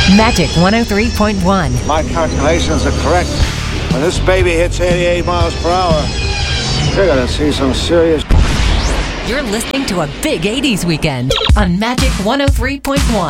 Magic 103.1. My calculations are correct. When this baby hits 88 miles per hour, you're gonna see some serious... You're listening to a big 80s weekend on Magic 103.1.